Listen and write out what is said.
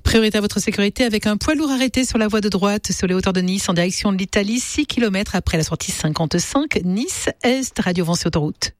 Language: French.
Priorité à votre sécurité avec un poids lourd arrêté sur la voie de droite sur les hauteurs de Nice en direction de l'Italie, 6 km après la sortie 55 Nice-Est, Radio Vence Autoroute.